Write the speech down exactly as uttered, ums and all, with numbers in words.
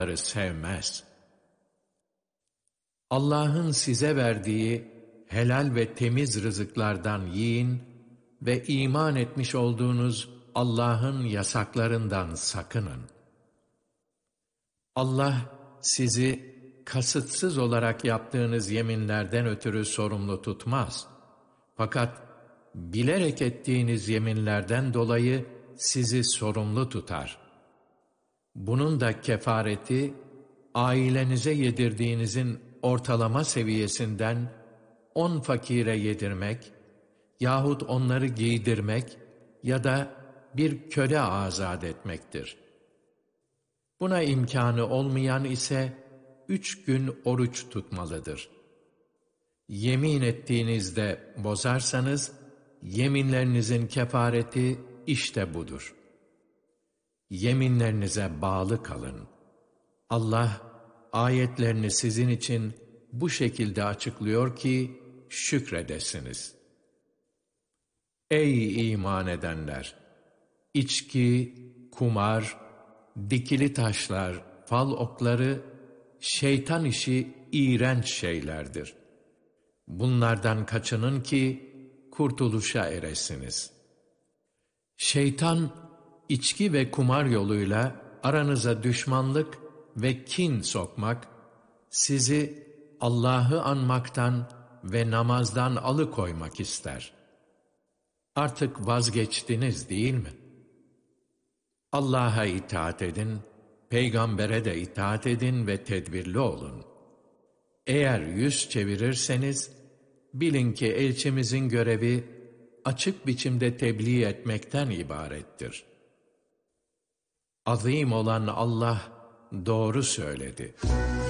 sevmez. Allah'ın size verdiği helal ve temiz rızıklardan yiyin ve iman etmiş olduğunuz Allah'ın yasaklarından sakının. Allah sizi kasıtsız olarak yaptığınız yeminlerden ötürü sorumlu tutmaz. Fakat bilerek ettiğiniz yeminlerden dolayı sizi sorumlu tutar. Bunun da kefareti, ailenize yedirdiğinizin ortalama seviyesinden on fakire yedirmek yahut onları giydirmek ya da bir köle azat etmektir. Buna imkanı olmayan ise üç gün oruç tutmalıdır. Yemin ettiğinizde bozarsanız, yeminlerinizin kefareti işte budur. Yeminlerinize bağlı kalın. Allah, ayetlerini sizin için bu şekilde açıklıyor ki, şükredesiniz. Ey iman edenler! İçki, kumar, dikili taşlar, fal okları, şeytan işi iğrenç şeylerdir. Bunlardan kaçının ki kurtuluşa eresiniz. Şeytan, içki ve kumar yoluyla aranıza düşmanlık ve kin sokmak, sizi Allah'ı anmaktan ve namazdan alıkoymak ister. Artık vazgeçtiniz değil mi? Allah'a itaat edin, peygambere de itaat edin ve tedbirli olun. Eğer yüz çevirirseniz, bilin ki elçimizin görevi açık biçimde tebliğ etmekten ibarettir. Azim olan Allah doğru söyledi.